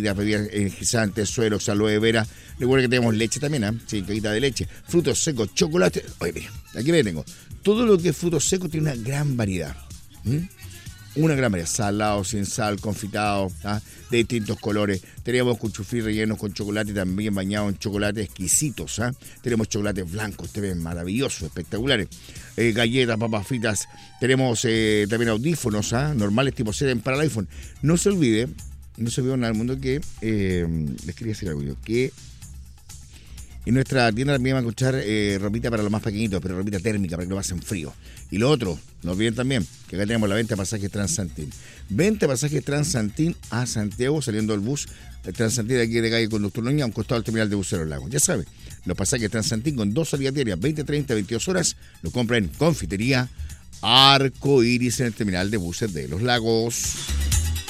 bebidas energizantes, sueros, aloe vera. Recuerda que tenemos leche también, ¿eh? Sí, cajita de leche. Frutos secos, chocolate. Oye, mira, aquí me tengo. Todo lo que es frutos secos tiene una gran variedad. Una gran variedad, salado, sin sal, confitado, ¿ah? De distintos colores. Tenemos cuchuflí rellenos con chocolate, también bañados en chocolate, exquisitos. ¿Ah? Tenemos chocolates blancos, te ven maravillosos, espectaculares. Galletas, papas fritas. Tenemos también audífonos, ¿ah? Normales tipo 7 para el iPhone. No se olvide nada del mundo que les quería decir algo yo, que en nuestra tienda también van a encontrar ropita para los más pequeñitos, pero ropita térmica para que no pasen frío. Y lo otro, no olviden también que acá tenemos la venta de pasajes Transantín. Venta de pasajes Transantín a Santiago, saliendo del bus Transantín de aquí de calle Conductor Noña, a un costado del terminal de Buceros Lagos. Ya saben, los pasajes Transantín con 2 salidas diarias, 20, 30, 22 horas, lo compran en Confitería Arco Iris en el terminal de buses de Los Lagos.